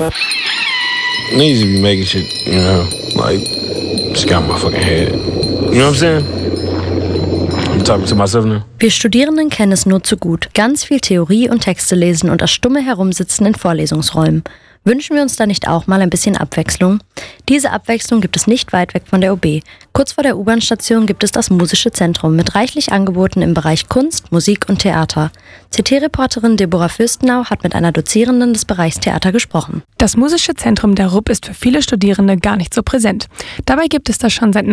Niggas be making shit, you know, like, just got my fucking head. You know what I'm saying? I'm talking to myself now. Wir Studierenden kennen es nur zu gut. Ganz viel Theorie und Texte lesen und das stumme Herumsitzen in Vorlesungsräumen. Wünschen wir uns da nicht auch mal ein bisschen Abwechslung? Diese Abwechslung gibt es nicht weit weg von der UB. Kurz vor der U-Bahn-Station gibt es das Musische Zentrum mit reichlich Angeboten im Bereich Kunst, Musik und Theater. CT-Reporterin Deborah Fürstenau hat mit einer Dozierenden des Bereichs Theater gesprochen. Das Musische Zentrum der RUB ist für viele Studierende gar nicht so präsent. Dabei gibt es das schon seit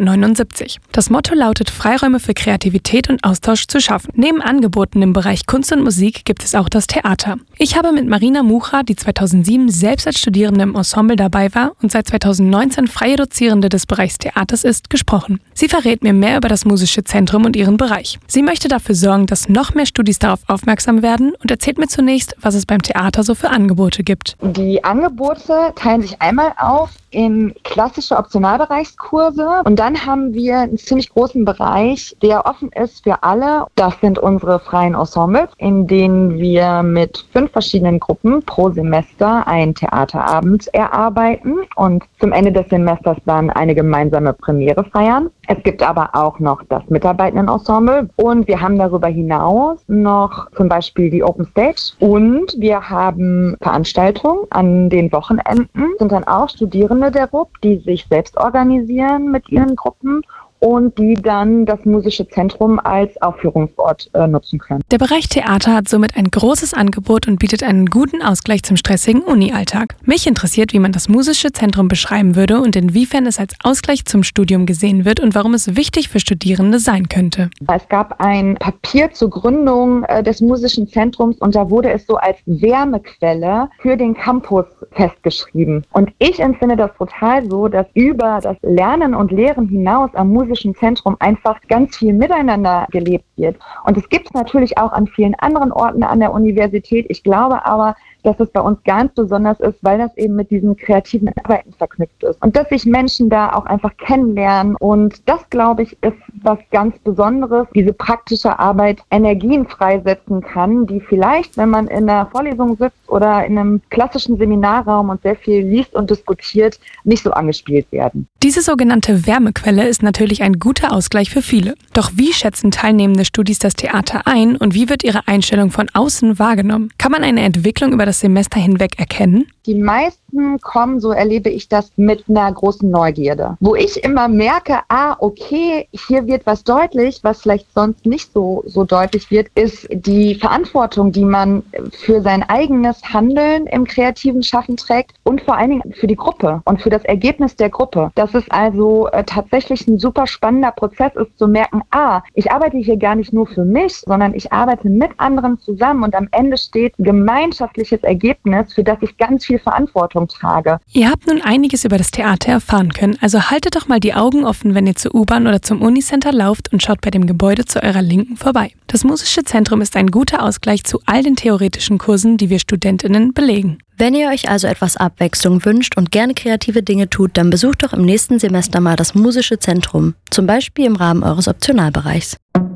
1979. Das Motto lautet, Freiräume für Kreativität und Austausch zu schaffen. Neben Angeboten im Bereich Kunst und Musik gibt es auch das Theater. Ich habe mit Marina Mucha, die 2007 selbst als Studierende im Ensemble dabei war und seit 2019 freie Dozierende des Bereichs Theaters ist, gesprochen. Sie verrät mir mehr über das Musische Zentrum und ihren Bereich. Sie möchte dafür sorgen, dass noch mehr Studis darauf aufmerksam werden und erzählt mir zunächst, was es beim Theater so für Angebote gibt. Die Angebote teilen sich einmal auf in klassische Optionalbereichskurse und dann haben wir einen ziemlich großen Bereich, der offen ist für alle. Das sind unsere freien Ensembles, in denen wir mit 5 verschiedenen Gruppen pro Semester einen Theaterabend erarbeiten und zum Ende des Semesters dann eine gemeinsame Premiere feiern. Es gibt aber auch noch das Mitarbeitendenensemble und wir haben darüber hinaus noch zum Beispiel die Open Stage und wir haben Veranstaltungen an den Wochenenden. Das sind dann auch Studierende der RUB, die sich selbst organisieren mit ihren Gruppen und die dann das Musische Zentrum als Aufführungsort nutzen können. Der Bereich Theater hat somit ein großes Angebot und bietet einen guten Ausgleich zum stressigen Uni-Alltag. Mich interessiert, wie man das Musische Zentrum beschreiben würde und inwiefern es als Ausgleich zum Studium gesehen wird und warum es wichtig für Studierende sein könnte. Es gab ein Papier zur Gründung des Musischen Zentrums und da wurde es so als Wärmequelle für den Campus festgeschrieben. Und ich empfinde das total so, dass über das Lernen und Lehren hinaus am Musischen Zentrum einfach ganz viel miteinander gelebt wird. Und es gibt es natürlich auch an vielen anderen Orten an der Universität. Ich glaube aber, dass es bei uns ganz besonders ist, weil das eben mit diesem kreativen Arbeiten verknüpft ist. Und dass sich Menschen da auch einfach kennenlernen. Und das, glaube ich, ist was ganz Besonderes, diese praktische Arbeit Energien freisetzen kann, die vielleicht, wenn man in einer Vorlesung sitzt oder in einem klassischen Seminarraum und sehr viel liest und diskutiert, nicht so angespielt werden. Diese sogenannte Wärmequelle ist natürlich ein guter Ausgleich für viele. Doch wie schätzen teilnehmende Studis das Theater ein und wie wird ihre Einstellung von außen wahrgenommen? Kann man eine Entwicklung über das Semester hinweg erkennen? Die meisten kommen, so erlebe ich das, mit einer großen Neugierde. Wo ich immer merke, okay, hier wird was deutlich, was vielleicht sonst nicht so deutlich wird, ist die Verantwortung, die man für sein eigenes Handeln im kreativen Schaffen trägt und vor allen Dingen für die Gruppe und für das Ergebnis der Gruppe. Dass es also tatsächlich ein super spannender Prozess ist, zu merken, ich arbeite hier gar nicht nur für mich, sondern ich arbeite mit anderen zusammen und am Ende steht ein gemeinschaftliches Ergebnis, für das ich ganz viel Verantwortung trage. Ihr habt nun einiges über das Theater erfahren können, also haltet doch mal die Augen offen, wenn ihr zur U-Bahn oder zum Unicenter lauft und schaut bei dem Gebäude zu eurer Linken vorbei. Das Musische Zentrum ist ein guter Ausgleich zu all den theoretischen Kursen, die wir StudentInnen belegen. Wenn ihr euch also etwas Abwechslung wünscht und gerne kreative Dinge tut, dann besucht doch im nächsten Semester mal das Musische Zentrum, zum Beispiel im Rahmen eures Optionalbereichs.